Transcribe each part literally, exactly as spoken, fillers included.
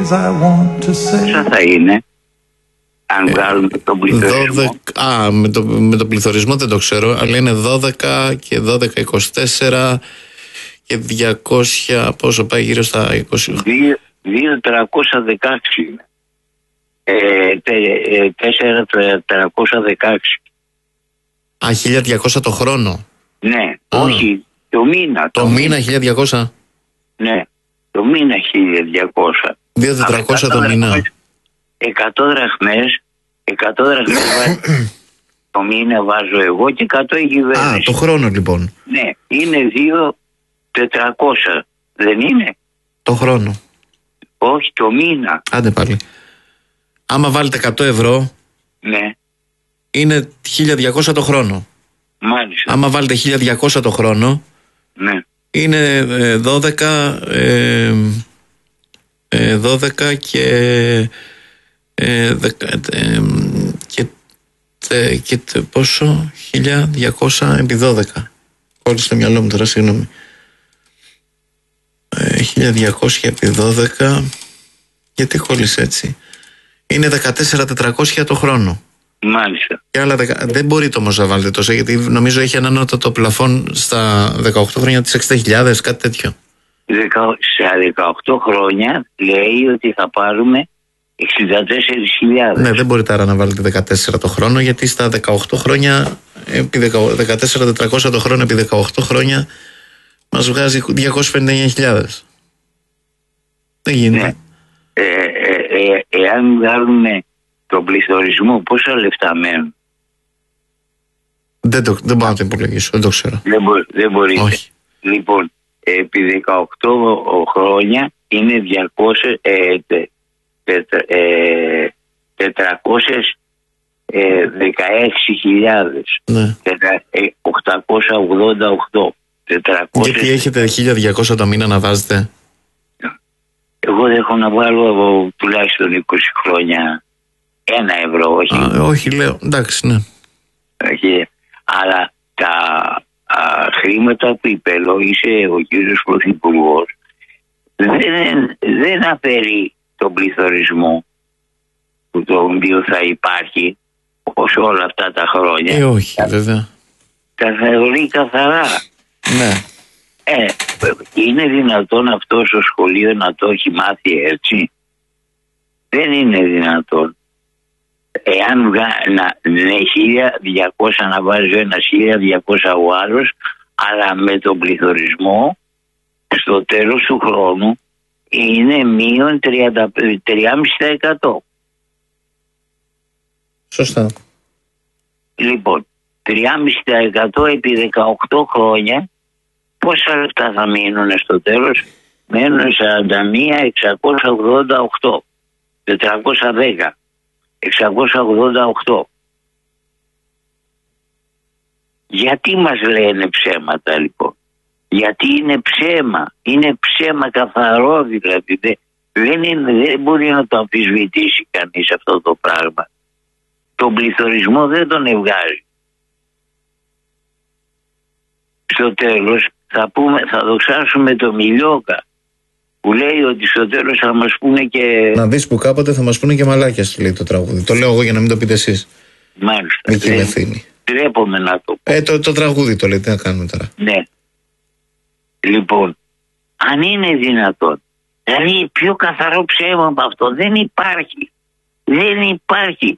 Πόσα θα είναι αν βγάλουμε τον πληθωρισμό? δώδεκα, α, με το, με το πληθωρισμό δεν το ξέρω, αλλά είναι δώδεκα και δώδεκα είκοσι τέσσερα και διακόσια, πόσο πάει, γύρω στα είκοσι. δύο χιλιάδες τριακόσια δεκαέξι είναι. τέσσερα χιλιάδες τριακόσια δεκαέξι. Α, χίλια διακόσια το χρόνο. Ναι, Α. όχι, το μήνα. Το, το μήνα χίλια διακόσια. Ναι, το μήνα χίλια διακόσια. δύο χιλιάδες τετρακόσια το μήνα. εκατό δραχμές, εκατό δραχμές το μήνα βάζω εγώ και εκατό η κυβέρνηση. Α, το χρόνο λοιπόν. Ναι, είναι δύο χιλιάδες τετρακόσια, δεν είναι? Το χρόνο. Όχι, το μήνα. Άντε πάλι. Άμα βάλετε εκατό ευρώ, ναι, είναι χίλια διακόσια το χρόνο. Μάλιστα. Άμα βάλετε χίλια διακόσια το χρόνο, ναι, είναι ε, δώδεκα, ε, ε, δώδεκα και, ε, δεκα, ε, και, τε, και τε, πόσο, χίλια διακόσια επί δώδεκα. Κόλλησε το μυαλό μου τώρα, συγγνώμη. Ε, χίλια διακόσια επί δώδεκα, γιατί κόλλησε έτσι? Είναι δεκατέσσερις χιλιάδες τετρακόσια το χρόνο. Μάλιστα. Και άλλα δεκα... Δεν μπορείτε όμως να βάλετε τόσο, γιατί νομίζω έχει ανώτατο πλαφόν στα δεκαοκτώ χρόνια της εξήντα χιλιάδες, κάτι τέτοιο. Σε δεκαοκτώ χρόνια λέει ότι θα πάρουμε εξήντα τέσσερις χιλιάδες. Ναι, δεν μπορείτε άρα να βάλετε δεκατέσσερα το χρόνο, γιατί στα δεκαοκτώ χρόνια, επί δεκατέσσερα χιλιάδες τετρακόσια το χρόνο επί δεκαοκτώ χρόνια, μας βγάζει διακόσιες πενήντα εννέα χιλιάδες. Δεν γίνεται. Ναι. Ε, ε, ε, εάν βγάλουμε τον πληθωρισμό, πόσα λεφτά μένουν? Δεν, το, δεν μπορώ να το υπολογίσω, δεν το ξέρω. Δεν, μπο, δεν μπορείτε. Όχι. Λοιπόν, επί δεκαοκτώ χρόνια είναι διακόσιες, ε, τε, τε, ε, τετρακόσιες δεκαέξι χιλιάδες. Ναι. οκτακόσια ογδόντα οκτώ. τετρακόσιες... Γιατί έχετε χίλια διακόσια το μήνα να βάζετε? Εγώ δεν έχω να βάλω από τουλάχιστον είκοσι χρόνια ένα ευρώ, όχι. Α, όχι, λέω, εντάξει, ναι. Όχι, αλλά τα α, χρήματα που υπελόγισε ο κύριος Πρωθυπουργός δεν, δεν αφαιρεί τον πληθωρισμό που το οποίο θα υπάρχει όπως όλα αυτά τα χρόνια. Ε, όχι, τα, βέβαια. Τα θεωρεί καθαρά. Ναι. Ε, είναι δυνατόν αυτό στο σχολείο να το έχει μάθει έτσι? Δεν είναι δυνατόν. Εάν βγα... να... ναι, χίλια διακόσια να βάζει ένα, χίλια διακόσια ο άλλος, αλλά με τον πληθωρισμό στο τέλος του χρόνου είναι μείον τρία κόμμα πέντε τοις εκατό. Σωστά. Λοιπόν, τρία κόμμα πέντε τοις εκατό επί δεκαοκτώ χρόνια, πόσα λεφτά θα μείνουν στο τέλος? Μένουν σαράντα μία χιλιάδες εξακόσια ογδόντα οκτώ. τετρακόσια δέκα. εξακόσια ογδόντα οκτώ. Γιατί μας λένε ψέματα λοιπόν? Γιατί είναι ψέμα. Είναι ψέμα καθαρό δηλαδή. Δεν, είναι, δεν μπορεί να το αμφισβητήσει κανείς αυτό το πράγμα. Τον πληθωρισμό δεν τον ευγάζει. Στο τέλος θα, πούμε, θα δοξάσουμε το Μιλιόκα που λέει ότι στο τέλος θα μας πούνε και... Να δεις που κάποτε θα μας πούνε και μαλάκες, λέει το τραγούδι. Το λέω εγώ για να μην το πείτε εσείς. Μάλιστα. Εκεί με ευθύνη. Τρέπομαι να το πω. Ε, το, το τραγούδι το λέει, τι να κάνουμε τώρα. Ναι. Λοιπόν, αν είναι δυνατόν, δηλαδή πιο καθαρό ψέμα από αυτό δεν υπάρχει. Δεν υπάρχει.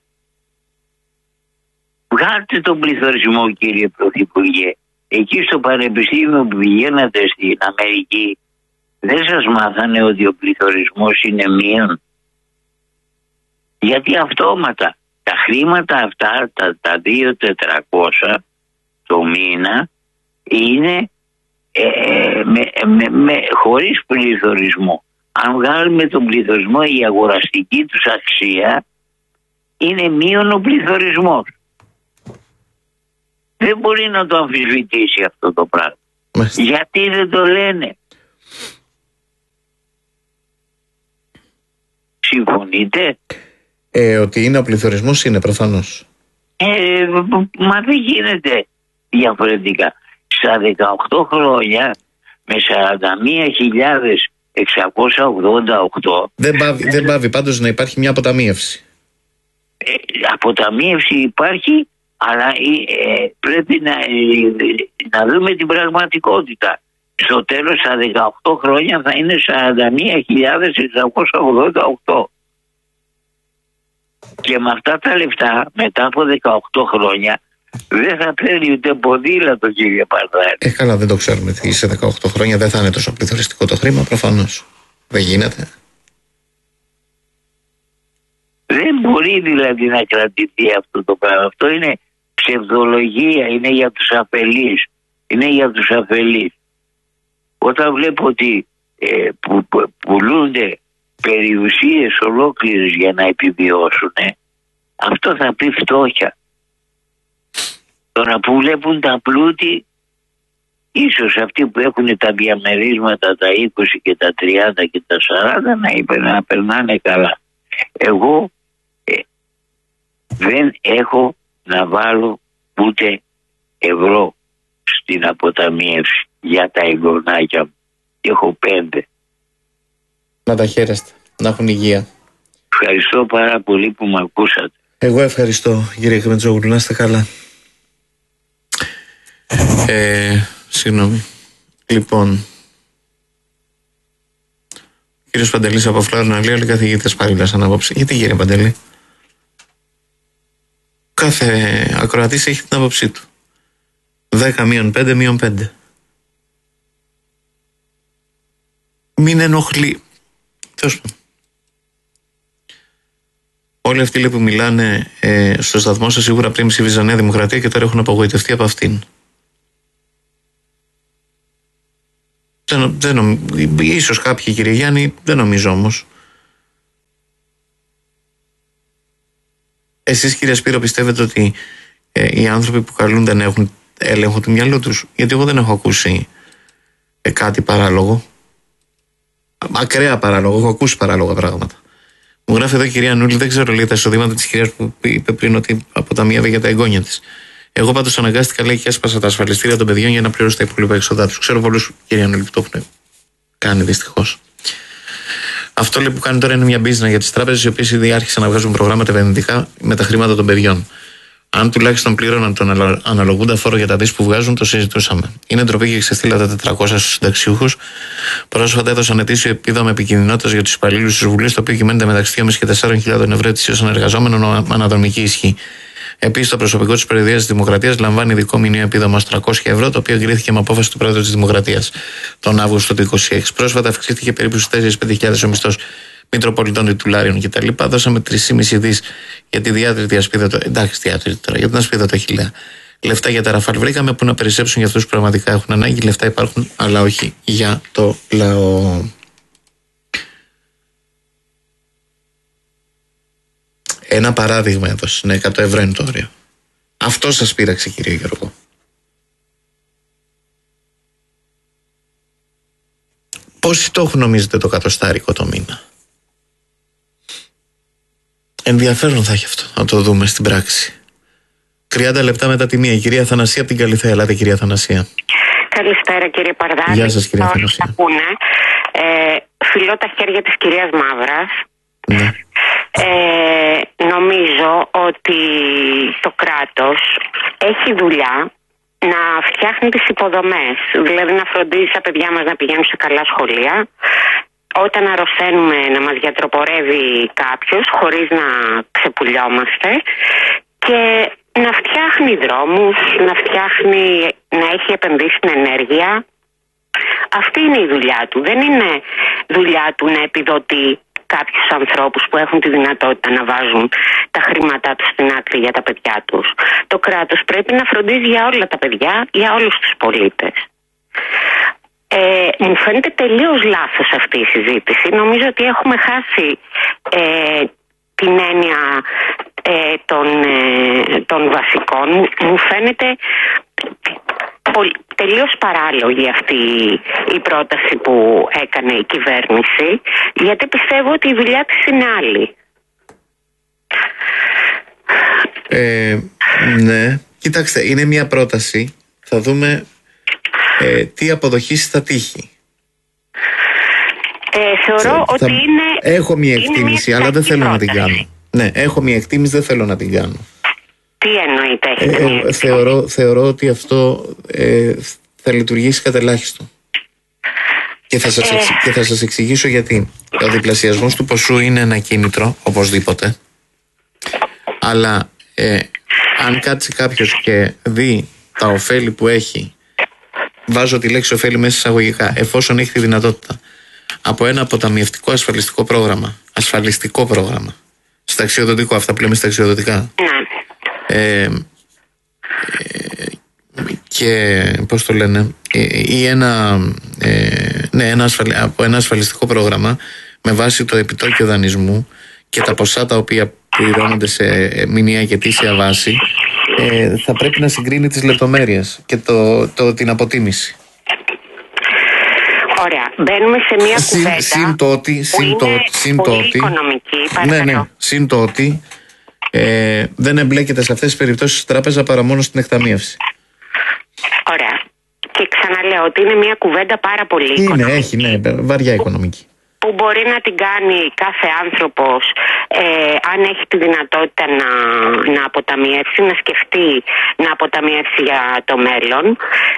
Βγάλτε τον πληθωρισμό, κύριε Πρωθυπουργέ. Εκεί στο πανεπιστήμιο που πηγαίνατε στην Αμερική, δεν σας μάθανε ότι ο πληθωρισμός είναι μείον? Γιατί αυτόματα τα χρήματα αυτά, τα, τα δύο χιλιάδες τετρακόσια το μήνα, είναι ε, με, με, με, χωρίς πληθωρισμό. Αν βγάλουμε τον πληθωρισμό, η αγοραστική τους αξία είναι μείον ο πληθωρισμός. Δεν μπορεί να το αμφισβητήσει αυτό το πράγμα. Μάλιστα. Γιατί δεν το λένε? Συμφωνείτε? Ε, ότι είναι ο πληθωρισμός είναι προφανώς. Ε, μα δεν γίνεται διαφορετικά. Στα δεκαοκτώ χρόνια με σαράντα μία χιλιάδες εξακόσια ογδόντα οκτώ. Δεν πάβει, δεν πάβει πάντως να υπάρχει μια αποταμίευση. Ε, αποταμίευση υπάρχει, αλλά ε, πρέπει να, ε, να δούμε την πραγματικότητα. Στο τέλος στα δεκαοκτώ χρόνια θα είναι σαράντα μία χιλιάδες εξακόσια ογδόντα οκτώ. Και με αυτά τα λεφτά μετά από δεκαοκτώ χρόνια δεν θα παίρνει ούτε ποδήλατο, κύριε Παρδάρη. Ε, καλά, δεν το ξέρουμε. Σε δεκαοκτώ χρόνια δεν θα είναι τόσο πληθωριστικό το χρήμα, προφανώς. Δεν γίνεται. Δεν μπορεί δηλαδή να κρατηθεί αυτό το πράγμα. Αυτό είναι ψευδολογία, είναι για τους αφελείς. Είναι για τους αφελείς. Όταν βλέπω ότι ε, που, που, πουλούνται περιουσίες ολόκληρες για να επιβιώσουν, ε, αυτό θα πει φτώχεια. Τώρα που βλέπουν τα πλούτη, ίσως αυτοί που έχουν τα διαμερίσματα τα είκοσι και τα τριάντα και τα σαράντα να, είπε, να περνάνε καλά. Εγώ ε, δεν έχω να βάλω ούτε ευρώ στην αποταμίευση για τα εγγονάκια μου. Έχω πέντε. Να τα χαίρεστε. Να έχουν υγεία. Ευχαριστώ πάρα πολύ που με ακούσατε. Εγώ ευχαριστώ, κύριε Κρεμετζόγλου. Να είστε καλά. Ε, συγγνώμη. Λοιπόν, κύριος Παντελής από Φλόρνα, όλοι οι καθηγητές παρήλασαν απόψε. Γιατί, κύριε Παντελή? Κάθε ακροατής έχει την άποψή του. δέκα μείον πέντε μείον πέντε. Μην ενοχλεί. Τέλος πάντων. Όλοι αυτοί λέει, που μιλάνε ε, στο σταθμό σας σίγουρα πριν ψήφιζαν Νέα Δημοκρατία και τώρα έχουν απογοητευτεί από αυτήν. Δεν, δεν νομ, ίσως κάποιοι, κύριε Γιάννη, δεν νομίζω όμως. Εσείς, κύριε Σπύρο, πιστεύετε ότι ε, οι άνθρωποι που καλούν δεν έχουν έλεγχο του μυαλού τους? Γιατί εγώ δεν έχω ακούσει ε, κάτι παράλογο. Ακραία παράλογο, έχω ακούσει παράλογα πράγματα. Μου γράφει εδώ η κυρία Νούλη, δεν ξέρω λέει τα εισοδήματα της κυρίας που είπε πριν ότι αποταμιεύε για τα εγγόνια της. Εγώ πάντως αναγκάστηκα, λέει, και έσπασα τα ασφαλιστήρια των παιδιών για να πληρώσω τα υπόλοιπα έξοδά τους. Ξέρω πολλούς, κυρία Νούλη, που το έχουν κάνει δυστυχώς. Αυτό, λέει, που κάνει τώρα είναι μια business για τις τράπεζες, οι οποίες ήδη άρχισαν να βγάζουν προγράμματα επενδυτικά με τα χρήματα των παιδιών. Αν τουλάχιστον πλήρωναν τον αναλογούντα φόρο για τα δις που βγάζουν, το συζητούσαμε. Είναι ντροπή και ξεφτύλα τα τετρακόσια στους συνταξιούχους. Πρόσφατα έδωσαν ετήσιο επίδομα επικινδυνότητας για τους υπαλλήλους της Βουλής, το οποίο κυμαίνεται μεταξύ δυόμισι και τεσσάρων χιλιάδων ευρώ ετησίως ανεργαζόμενων με αναδρομική ισχύ. Επίσης, το προσωπικό της Προεδρίας της Δημοκρατίας λαμβάνει ειδικό μηνιαίο επίδομα ως τριακόσια ευρώ, το οποίο εγκρίθηκε με απόφαση του Πρόεδρου της Δημοκρατίας τον Αύγουστο του είκοσι έξι. Πρόσφατα αυξήθηκε περίπου στους τέσσερις με πέντε χιλιάδες ο μισθός Μητροπολιτών τιτουλάριων κτλ. Δώσαμε τρία κόμμα πέντε δις για τη διάτρητη ασπίδα. Το... Εντάξει, διάτρητη τώρα, για την ασπίδα το χιλιά. Λεφτά για τα Ραφάλ βρήκαμε που να περισσέψουν για αυτούς που πραγματικά έχουν ανάγκη. Λεφτά υπάρχουν, αλλά όχι για το λαό. Ένα παράδειγμα έδωσε. Είναι εκατό ευρώ είναι το όριο. Αυτό σας πείραξε, κύριε Γιώργο? Πόσοι το έχουν, νομίζετε, το κατοστάρικο το μήνα? Ενδιαφέρον θα έχει αυτό, να το δούμε στην πράξη. τριάντα λεπτά μετά τη μία, η κυρία Θανασία από την Καλυθέα. Ελάτε, κυρία Θανασία. Καλησπέρα, κύριε Παρδάρη. Γεια σας, κυρία Θανασία. Ε, φιλώ τα χέρια της κυρίας Μαύρας. Ναι. Ε, νομίζω ότι το κράτος έχει δουλειά να φτιάχνει τις υποδομές. Δηλαδή να φροντίζει τα παιδιά μας να πηγαίνουν σε καλά σχολεία. Όταν αρρωσταίνουμε να μας γιατροπορεύει κάποιος χωρίς να ξεπουλιόμαστε. Και να φτιάχνει δρόμους, να φτιάχνει, να έχει επενδύσει στην ενέργεια. Αυτή είναι η δουλειά του. Δεν είναι δουλειά του να επιδοτεί κάποιους ανθρώπους που έχουν τη δυνατότητα να βάζουν τα χρήματά τους στην άκρη για τα παιδιά τους. Το κράτος πρέπει να φροντίζει για όλα τα παιδιά, για όλους τους πολίτες. Ε, μου φαίνεται τελείως λάθος αυτή η συζήτηση. Νομίζω ότι έχουμε χάσει ε, την έννοια ε, των, ε, των βασικών. Μου φαίνεται τελείως παράλογη αυτή η πρόταση που έκανε η κυβέρνηση, γιατί πιστεύω ότι η δουλειά της είναι άλλη. Ε, ναι, κοιτάξτε, είναι μια πρόταση. Θα δούμε ε, τι αποδοχής θα τύχει. Ε, θεωρώ θα, ότι θα, είναι. Έχω μια εκτίμηση, μια αλλά δεν θέλω πρόταση. να την κάνω. Ναι, έχω μια εκτίμηση, δεν θέλω να την κάνω. Τι εννοείται, έχετε Ε, μια ε, θεωρώ, θεωρώ ότι αυτό ε, θα λειτουργήσει κατελάχιστο. Και θα, σας Ε. εξ, και θα σας εξηγήσω γιατί. Ο διπλασιασμός του ποσού είναι ένα κίνητρο, οπωσδήποτε. Αλλά ε, αν κάτσει κάποιος και δει τα ωφέλη που έχει, βάζω τη λέξη ωφέλη μέσα εισαγωγικά, εφόσον έχει τη δυνατότητα από ένα αποταμιευτικό ασφαλιστικό πρόγραμμα, ασφαλιστικό πρόγραμμα, σταξιοδοτικό, αυτά που λέμε σταξιοδοτικά, Ναι. ε, ε, και πώς το λένε, ή ένα, ε, ναι, ένα ασφαλ, από ένα ασφαλιστικό πρόγραμμα με βάση το επιτόκιο δανεισμού και τα ποσά τα οποία πληρώνονται σε μηνιαία και ετήσια βάση, ε, θα πρέπει να συγκρίνει τις λεπτομέρειες και το, το, την αποτίμηση. Ωραία. Μπαίνουμε σε μια Συν, κουβέντα συν το ότι, συν το, είναι συν το πολύ ότι, οικονομική. ναι, Παρακαλώ. ναι, συν το ότι ε, δεν εμπλέκεται σε αυτές τις περιπτώσεις η τράπεζα παρά μόνο στην εκταμείευση. Ωραία. Και ξαναλέω ότι είναι μια κουβέντα πάρα πολύ Είναι, οικονομική. έχει, ναι, βαριά οικονομική. Που μπορεί να την κάνει κάθε άνθρωπος ε, αν έχει τη δυνατότητα να, να αποταμιεύσει, να σκεφτεί να αποταμιεύσει για το μέλλον.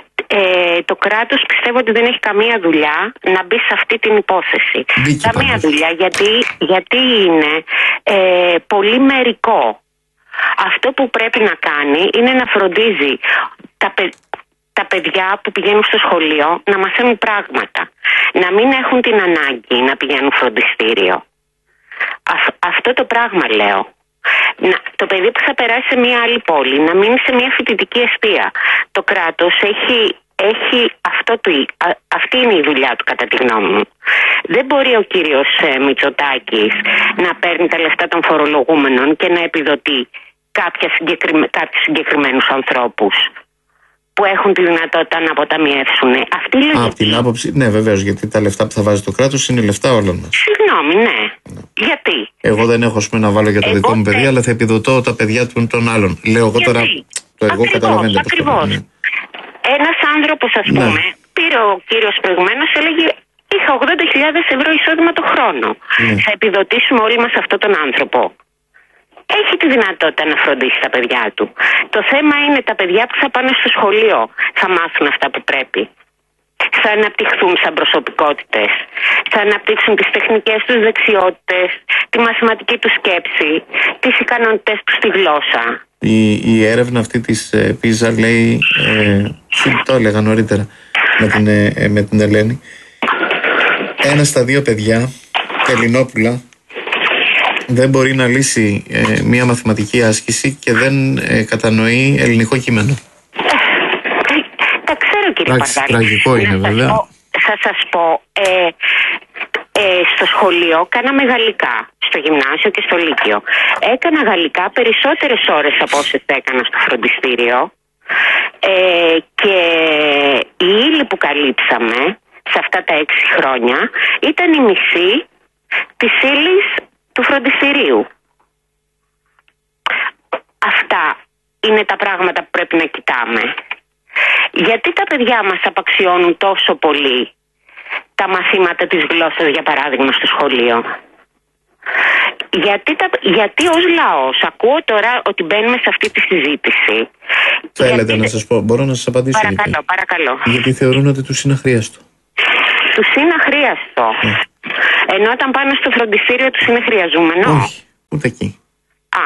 Ε, το κράτος πιστεύω ότι δεν έχει καμία δουλειά να μπει σε αυτή την υπόθεση. Δίκη, καμία πάντως. δουλειά γιατί, γιατί είναι ε, πολύ μερικό. Αυτό που πρέπει να κάνει είναι να φροντίζει τα παιδιά τα παιδιά που πηγαίνουν στο σχολείο να μαθαίνουν πράγματα. Να μην έχουν την ανάγκη να πηγαίνουν φροντιστήριο. Α- αυτό το πράγμα λέω. Να, το παιδί που θα περάσει σε μια άλλη πόλη να μείνει σε μια φοιτητική εστία. Το κράτος έχει, έχει αυτό το, α, αυτή είναι η δουλειά του κατά τη γνώμη μου. Δεν μπορεί ο κύριος ε, Μητσοτάκης να παίρνει τα λεφτά των φορολογούμενων και να επιδοτεί κάποια συγκεκριμέ, κάποιους συγκεκριμένους ανθρώπους που έχουν τη δυνατότητα να αποταμιεύσουν. Αυτή η λογική. Α, από την άποψη, ναι, βεβαίως, γιατί τα λεφτά που θα βάζει το κράτος είναι λεφτά όλων μας. Συγγνώμη, ναι. ναι. Γιατί. Εγώ δεν έχω, ας πούμε, να βάλω για το Εγώ δικό μου παιδί, θε... αλλά θα επιδοτώ τα παιδιά των, των άλλων. Λέω εγώ τώρα. Το εγώ ακριβώς, καταλαβαίνετε. Ακριβώς. Ναι. Ένας άνθρωπος, ας πούμε, ναι. πήρε ο κύριος προηγουμένως, έλεγε είχα ογδόντα χιλιάδες ευρώ εισόδημα το χρόνο. Ναι. Θα επιδοτήσουμε όλοι μας αυτόν τον άνθρωπο. Έχει τη δυνατότητα να φροντίσει τα παιδιά του. Το θέμα είναι τα παιδιά που θα πάνε στο σχολείο θα μάθουν αυτά που πρέπει. Θα αναπτυχθούν σαν προσωπικότητες. Θα αναπτύξουν τις τεχνικές τους δεξιότητες, τη μαθηματική τους σκέψη, τις ικανότητες τους στη γλώσσα. Η, η έρευνα αυτή της ε, πίζα λέει, ε, το έλεγα νωρίτερα με την, ε, με την Ελένη, ένα στα δύο παιδιά, Ελληνόπουλα, δεν μπορεί να λύσει ε, μία μαθηματική άσκηση και δεν ε, κατανοεί ελληνικό κείμενο. Τα ξέρω, κύριε Παντάλη. Τραγικό είναι, να βέβαια. Σας πω, θα σας πω, ε, ε, στο σχολείο κάναμε γαλλικά, στο γυμνάσιο και στο λύκειο. Έκανα γαλλικά περισσότερες ώρες από όσες έκανα στο φροντιστήριο ε, και η ύλη που καλύψαμε σε αυτά τα έξι χρόνια ήταν η μισή της ύλης του φροντιστηρίου. Αυτά είναι τα πράγματα που πρέπει να κοιτάμε. Γιατί τα παιδιά μας απαξιώνουν τόσο πολύ τα μαθήματα της γλώσσας, για παράδειγμα, στο σχολείο. Γιατί, τα, γιατί ως λαός, ακούω τώρα ότι μπαίνουμε σε αυτή τη συζήτηση. Θέλετε γιατί... να σας πω, μπορώ να σας απαντήσω. Παρακαλώ, γιατί. παρακαλώ. Γιατί θεωρούν ότι τους είναι αχρίαστο. Τους είναι αχρίαστο. Mm. Ενώ όταν πάνε στο φροντιστήριο τους είναι χρειαζόμενο. Όχι, ούτε εκεί. Α.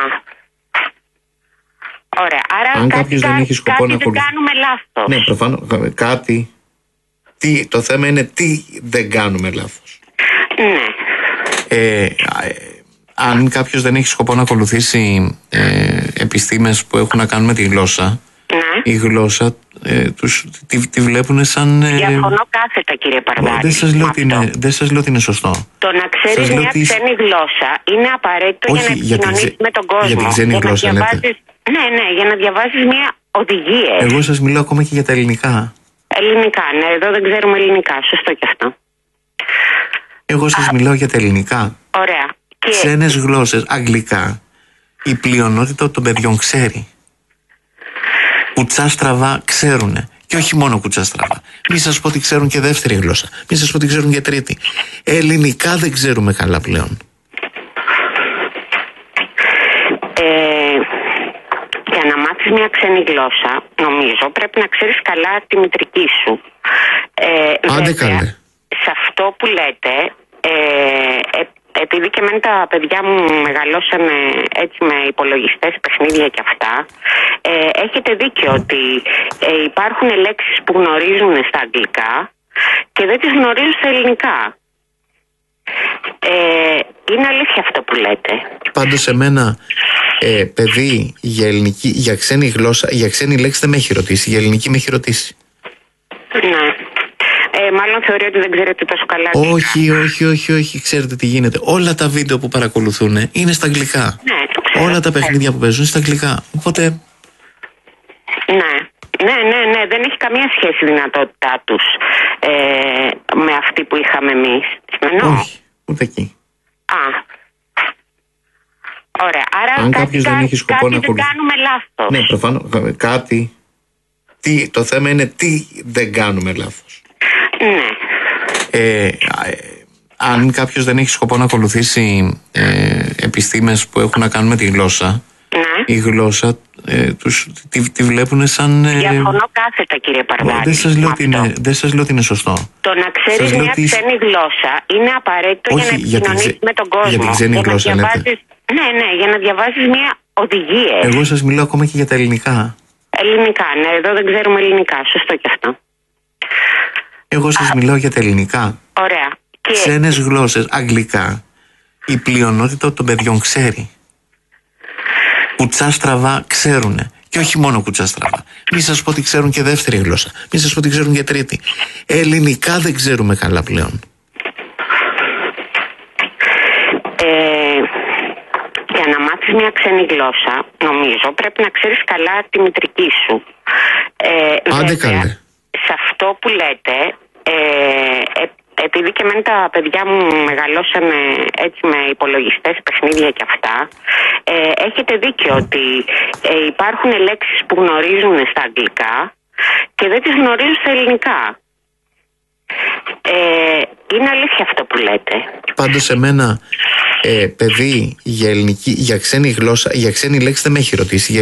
Ωραία. Άρα αν κάτι, κάποιος δεν έχει σκοπό κάτι να δεν ακολουθεί. κάνουμε λάθος. Ναι, προφανώς. Κάτι. Τι, το θέμα είναι τι δεν κάνουμε λάθος. Ναι. Ε, ε, αν κάποιος δεν έχει σκοπό να ακολουθήσει ε, επιστήμες που έχουν να κάνουν με τη γλώσσα, ναι. η γλώσσα ε, τους, τη, τη βλέπουν σαν... Ε, Διαφωνώ κάθετα, κύριε Παρδάκη. Δεν σας λέω, ότι είναι, δεν σας λέω ότι είναι σωστό. Το να ξέρεις μια ότι... ξένη γλώσσα είναι απαραίτητο. Όχι, για να επικοινωνήσεις με τον κόσμο. Για την ξένη για γλώσσα, να διαβάζεις... Ναι, ναι, για να διαβάζεις μια οδηγία. Εγώ σας μιλάω ακόμα και για τα ελληνικά. Ελληνικά, ναι, εδώ δεν ξέρουμε ελληνικά. Σωστό και αυτό. Εγώ σας Α, μιλάω για τα ελληνικά. Ωραία. Και... Ξένες γλώσσες, αγγλικά, η πλειονότητα των παιδιών ξέρει. Κουτσά στραβά ξέρουνε. Και όχι μόνο κουτσάστραβα. Μην σας πω ότι ξέρουν και δεύτερη γλώσσα. Μην σας πω ότι ξέρουν και τρίτη. Ελληνικά δεν ξέρουμε καλά πλέον. Ε, για να μάθεις μια ξένη γλώσσα, νομίζω, πρέπει να ξέρεις καλά τη μητρική σου. Ε, Άντε βέβαια, καλέ. σε αυτό που λέτε, ε, ε, επειδή και εμένα τα παιδιά μου μεγαλώσανε έτσι με υπολογιστές, παιχνίδια και αυτά, ε, έχετε δίκιο ότι ε, υπάρχουν λέξεις που γνωρίζουν στα αγγλικά και δεν τις γνωρίζουν στα ελληνικά. Ε, είναι αλήθεια αυτό που λέτε. Πάντως εμένα, ε, παιδί, για, ελληνική, για ξένη γλώσσα, για ξένη λέξη δεν με έχει ρωτήσει. Για ελληνική με έχει ρωτήσει. Ναι. Ε, μάλλον θεωρεί ότι δεν ξέρετε τόσο καλά. Όχι, όχι, όχι, όχι. Ξέρετε τι γίνεται. Όλα τα βίντεο που παρακολουθούν είναι στα αγγλικά. Ναι, το ξέρω. Όλα τα παιχνίδια που παίζουν είναι στα αγγλικά. Οπότε. Ναι. Ναι, ναι, ναι. Δεν έχει καμία σχέση η δυνατότητά τους ε, με αυτή που είχαμε εμείς. Εννοώ. Όχι, ούτε εκεί. Α. Ωραία. Άρα Αν κάτι, κάποιος δεν έχει σκοπό κάτι να δεν ακολουθεί. κάνουμε λάθος. Ναι, προφανώς. Κάτι. Τι, το θέμα είναι τι δεν κάνουμε λάθος. Ναι. Ε, ε, αν κάποιος δεν έχει σκοπό να ακολουθήσει ε, επιστήμες που έχουν να κάνουν με τη γλώσσα, Ναι. η γλώσσα ε, τους, τη, τη βλέπουν σαν... Ε, Διαφωνώ κάθετα, κύριε Παρδάρη. δεν σας λέω με ότι είναι, αυτό. δεν σας λέω ότι είναι σωστό. Το να Σας ξέρεις λέω μια ότι είσαι- ξένη γλώσσα είναι απαραίτητο Όχι, για να για την επικοινωνήσεις ξε- με τον κόσμο. για την ξένη Για να γλώσσα, λέτε. διαβάζεις... Ναι, ναι, για να διαβάζεις μια οδηγία. Εγώ σας μιλάω ακόμα και για τα ελληνικά. Ελληνικά, ναι, εδώ δεν ξέρουμε ελληνικά. Σωστό και αυτό. Εγώ σας μιλάω για τα ελληνικά. Ωραία. Και Ξένες γλώσσες, αγγλικά, η πλειονότητα των παιδιών ξέρει. Κουτσά στραβά ξέρουνε. Και όχι μόνο κουτσά στραβά. Μην σας πω ότι ξέρουν και δεύτερη γλώσσα. Μην σας πω ότι ξέρουν και τρίτη. Ελληνικά δεν ξέρουμε καλά πλέον. ε, για να μάθεις μια ξένη γλώσσα, νομίζω, πρέπει να ξέρεις καλά τη μητρική σου. Ε, Άντε βέβαια, καλέ. σε αυτό που λέτε, ε, ε, επειδή και εμένα τα παιδιά μου μεγαλώσανε έτσι με υπολογιστές, παιχνίδια και αυτά, ε, έχετε δίκιο ότι ε, υπάρχουν λέξεις που γνωρίζουν στα αγγλικά και δεν τις γνωρίζουν στα ελληνικά. Ε, είναι αλήθεια αυτό που λέτε. Πάντως εμένα, ε, παιδί, για, ελληνική, για ξένη γλώσσα, για ξένη λέξη δεν με έχει ρωτήσει. Για